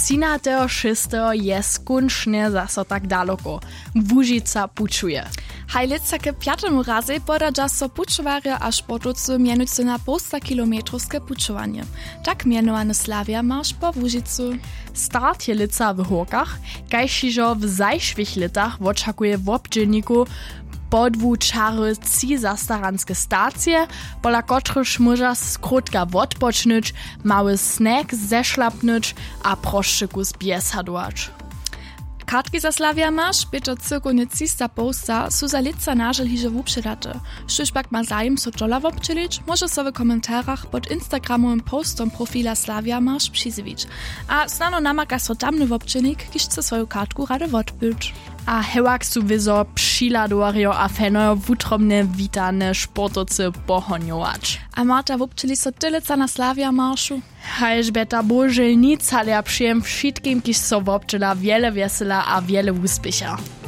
13.6. je skunčne zaso tak daleko. Łužica pučuje. Hajlica ke 5. razy podadza so pučowarje a sportovcy mianujcy na 100 kilometrowskie pučovanie. Tak mianowany Slavia Marsz po Łužicu. Start je lica w Horkach, kajšižo w zajšvých litach očakuje w obdźelniku podwójczary 3 zastaranske stacje, pola kotryż może skrótka odpocznyć, mały snack zeszlapnyć, a proszczyku zbiesadować. Kartki za Slavia Marsz, bieto cyrkulnie 300 posta, su za lica nażel hiže wupředate. Štuž pak ma zajem so dola wopčelić, może so w komentarach pod Instagramowym postom profila Slavia Marsz przyzywić. A znano namaka so tamny wopčelnik, kiž chce swoją kartku rade wodbyć. A hewak su wizo přiladorio a fenojo wutromne witane sportovce pohonjować. A Marta wopčeli so tylica na Slavia Marszu? Hajž beta bože nic, ale ja przyjem wszystkim, kiž so wopčela wiele wesela a wiele úspěcha.